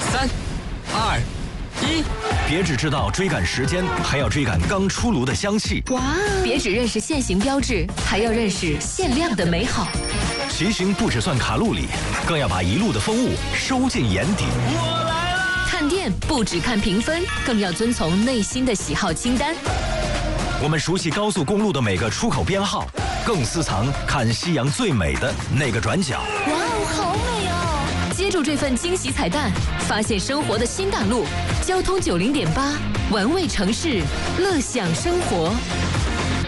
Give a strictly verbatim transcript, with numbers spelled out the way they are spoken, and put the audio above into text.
三、二、一， 别只知道追赶时间，还要追赶刚出炉的香气。 哇！别只认识现行标志，还要认识限量的美好。 骑行不只算卡路里，更要把一路的风物收进眼底。 我来了！ 看店不只看评分，更要遵从内心的喜好清单。 我们熟悉高速公路的每个出口编号，更私藏看夕阳最美的那个转角。 哇哦，好美哦！接住这份惊喜彩蛋，发现生活的新大陆。交通九零点八，玩味城市，乐享生活。